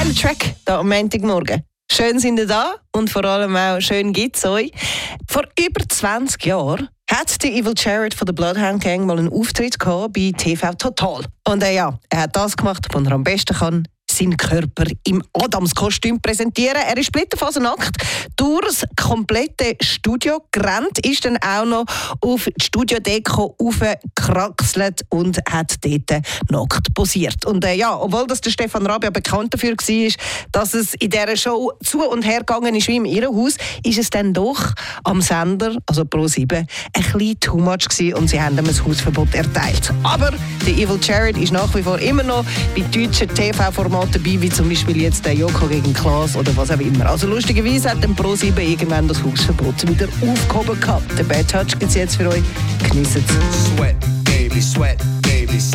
Geiler Track da am Montagmorgen. Schön sind ihr da und vor allem auch schön gibt's euch. Vor über 20 Jahren hat der Evil Jared von der Bloodhound Gang mal einen Auftritt gehabt bei TV Total. Und er hat das gemacht, was er am besten kann. Seinen Körper im Adamskostüm präsentieren. Er ist splitterfasernackt durchs komplette Studio gerannt, ist dann auch noch auf die Studiodeko aufgekraxelt und hat dort nackt posiert. Und obwohl das der Stefan Rabia bekannt dafür war, dass es in dieser Show zu und her gegangen ist wie im Irrenhaus, ist es dann doch am Sender, also Pro7, ein bisschen too much gewesen und sie haben ihm ein Hausverbot erteilt. Aber der Evil Jared ist nach wie vor immer noch bei deutschen TV-Formaten dabei, wie zum Beispiel jetzt der Joko gegen Klaas oder was auch immer. Also lustigerweise hat dem Pro7 irgendwann das Hausverbot wieder aufgehoben gehabt. Der Bad Touch gibt es jetzt für euch. Geniessen es. Sweat, baby,